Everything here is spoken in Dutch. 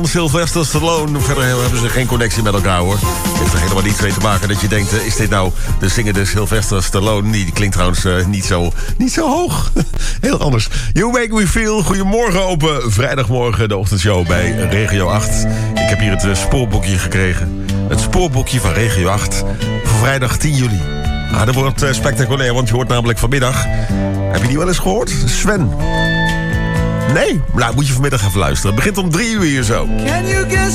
Sylvester Stallone. Verder hebben ze geen connectie met elkaar, hoor. Heeft er helemaal niets mee te maken dat je denkt... is dit nou de zingende Sylvester Stallone? Die klinkt trouwens niet zo hoog. Heel anders. You Make Me Feel. Goedemorgen op vrijdagmorgen, de ochtendshow bij Regio 8. Ik heb hier het spoorboekje gekregen. Het spoorboekje van Regio 8 voor vrijdag 10 juli. Dat wordt spectaculair, want je hoort namelijk vanmiddag... Heb je die wel eens gehoord? Sven. Nee? Nou, moet je vanmiddag even luisteren. Het begint om 3 uur hier zo.